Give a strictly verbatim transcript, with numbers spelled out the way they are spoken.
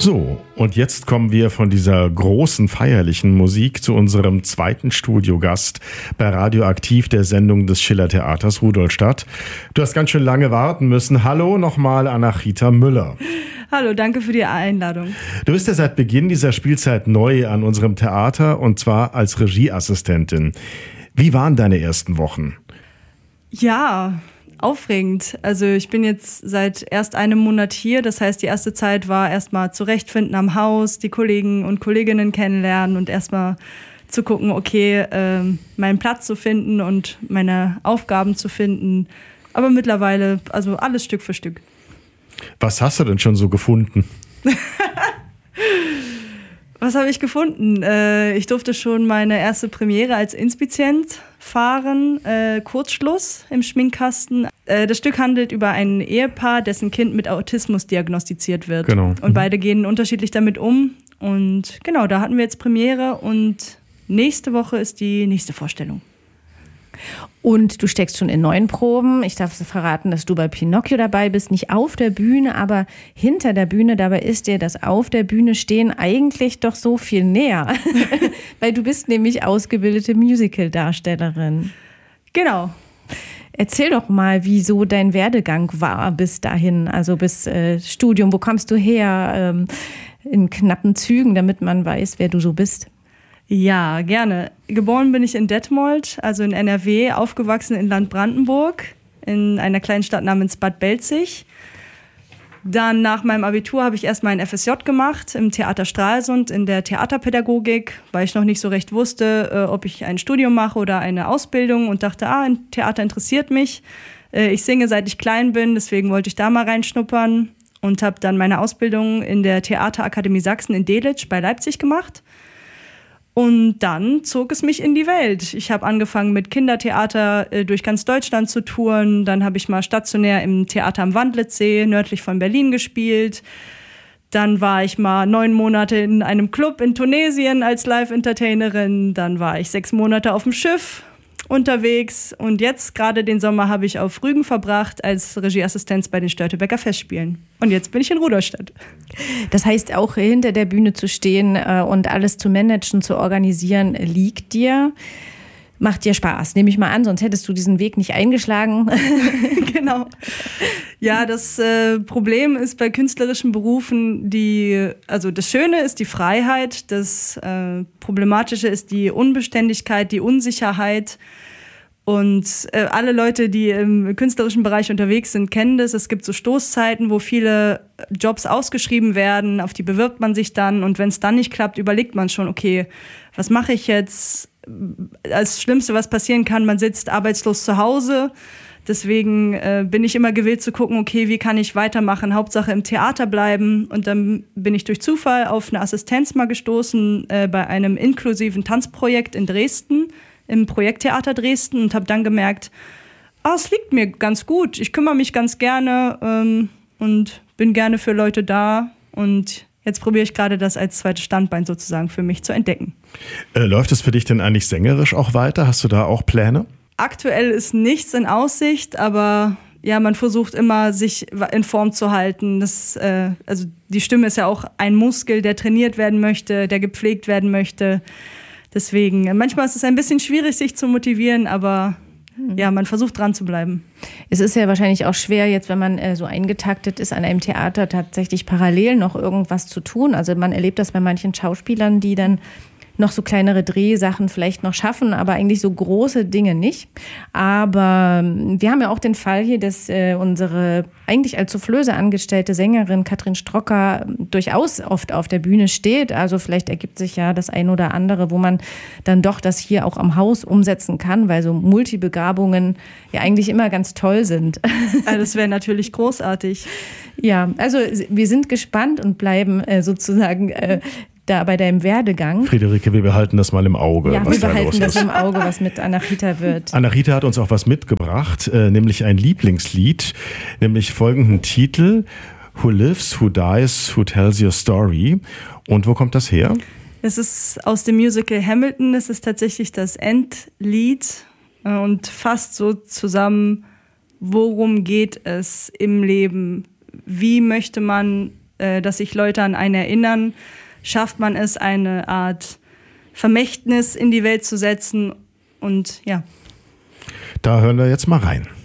So, und jetzt kommen wir von dieser großen feierlichen Musik zu unserem zweiten Studiogast bei Radioaktiv, der Sendung des Schillertheaters Rudolstadt. Du hast ganz schön lange warten müssen. Hallo nochmal, Anachita Müller. Hallo, danke für die Einladung. Du bist ja seit Beginn dieser Spielzeit neu an unserem Theater und zwar als Regieassistentin. Wie waren deine ersten Wochen? Ja, aufregend. Also ich bin jetzt seit erst einem Monat hier. Das heißt, die erste Zeit war erstmal zurechtfinden am Haus, die Kollegen und Kolleginnen kennenlernen und erstmal zu gucken, okay, äh, meinen Platz zu finden und meine Aufgaben zu finden. Aber mittlerweile, also alles Stück für Stück. Was hast du denn schon so gefunden? Was habe ich gefunden? Äh, ich durfte schon meine erste Premiere als Inspizient fahren, äh, Kurzschluss im Schminkkasten. Äh, das Stück handelt über ein Ehepaar, dessen Kind mit Autismus diagnostiziert wird. Genau. Und beide gehen unterschiedlich damit um. Und genau, da hatten wir jetzt Premiere und nächste Woche ist die nächste Vorstellung. Und du steckst schon in neuen Proben. Ich darf verraten, dass du bei Pinocchio dabei bist, nicht auf der Bühne, aber hinter der Bühne. Dabei ist dir das auf der Bühne stehen eigentlich doch so viel näher, weil du bist nämlich ausgebildete Musical-Darstellerin. Genau. Erzähl doch mal, wie so dein Werdegang war bis dahin, also bis äh, Studium. Wo kommst du her? Ähm, in knappen Zügen, damit man weiß, wer du so bist. Ja, gerne. Geboren bin ich in Detmold, also in N R W, aufgewachsen in Land Brandenburg, in einer kleinen Stadt namens Bad Belzig. Dann nach meinem Abitur habe ich erstmal ein F S J gemacht im Theater Stralsund in der Theaterpädagogik, weil ich noch nicht so recht wusste, ob ich ein Studium mache oder eine Ausbildung und dachte, ah, ein Theater interessiert mich. Ich singe, seit ich klein bin, deswegen wollte ich da mal reinschnuppern und habe dann meine Ausbildung in der Theaterakademie Sachsen in Delitzsch bei Leipzig gemacht. Und dann zog es mich in die Welt. Ich habe angefangen mit Kindertheater äh, durch ganz Deutschland zu touren. Dann habe ich mal stationär im Theater am Wandlitzsee nördlich von Berlin gespielt. Dann war ich mal neun Monate in einem Club in Tunesien als Live-Entertainerin. Dann war ich sechs Monate auf dem Schiff unterwegs. Und jetzt, gerade den Sommer, habe ich auf Rügen verbracht als Regieassistenz bei den Störtebeker Festspielen. Und jetzt bin ich in Rudolstadt. Das heißt, auch hinter der Bühne zu stehen äh, und alles zu managen, zu organisieren, liegt dir. Macht dir Spaß, nehme ich mal an, sonst hättest du diesen Weg nicht eingeschlagen. Genau. Ja, das äh, Problem ist bei künstlerischen Berufen, die, also das Schöne ist die Freiheit, das äh, Problematische ist die Unbeständigkeit, die Unsicherheit. Und äh, alle Leute, die im künstlerischen Bereich unterwegs sind, kennen das. Es gibt so Stoßzeiten, wo viele Jobs ausgeschrieben werden, auf die bewirbt man sich dann. Und wenn es dann nicht klappt, überlegt man schon, okay, was mache ich jetzt? Das Schlimmste, was passieren kann, man sitzt arbeitslos zu Hause. Deswegen äh, bin ich immer gewillt zu gucken, okay, wie kann ich weitermachen? Hauptsache im Theater bleiben. Und dann bin ich durch Zufall auf eine Assistenz mal gestoßen äh, bei einem inklusiven Tanzprojekt in Dresden, im Projekttheater Dresden, und habe dann gemerkt, ah, es liegt mir ganz gut. Ich kümmere mich ganz gerne ähm, und bin gerne für Leute da. Und jetzt probiere ich gerade das als zweites Standbein sozusagen für mich zu entdecken. Äh, läuft es für dich denn eigentlich sängerisch auch weiter? Hast du da auch Pläne? Aktuell ist nichts in Aussicht, aber ja, man versucht immer, sich in Form zu halten. Das, äh, also die Stimme ist ja auch ein Muskel, der trainiert werden möchte, der gepflegt werden möchte. Deswegen, manchmal ist es ein bisschen schwierig, sich zu motivieren, aber ja, man versucht dran zu bleiben. Es ist ja wahrscheinlich auch schwer, jetzt, wenn man äh, so eingetaktet ist, an einem Theater tatsächlich parallel noch irgendwas zu tun. Also man erlebt das bei manchen Schauspielern, die dann noch so kleinere Drehsachen vielleicht noch schaffen, aber eigentlich so große Dinge nicht. Aber wir haben ja auch den Fall hier, dass äh, unsere eigentlich als Soufflöse angestellte Sängerin Katrin Strocker durchaus oft auf der Bühne steht. Also vielleicht ergibt sich ja das ein oder andere, wo man dann doch das hier auch am Haus umsetzen kann, weil so Multibegabungen ja eigentlich immer ganz toll sind. Also das wäre natürlich großartig. Ja, also wir sind gespannt und bleiben äh, sozusagen äh, da bei deinem Werdegang. Friederike, wir behalten das mal im Auge, ja, was wir da los behalten das ist. im Auge, was mit Anachita wird. Anachita hat uns auch was mitgebracht, äh, nämlich ein Lieblingslied, nämlich folgenden Titel: Who lives, who dies, who tells your story. Und wo kommt das her? Es ist aus dem Musical Hamilton. Es ist tatsächlich das Endlied äh, und fasst so zusammen, worum geht es im Leben? Wie möchte man äh, dass sich Leute an einen erinnern, schafft man es, eine Art Vermächtnis in die Welt zu setzen. Und ja. Da hören wir jetzt mal rein.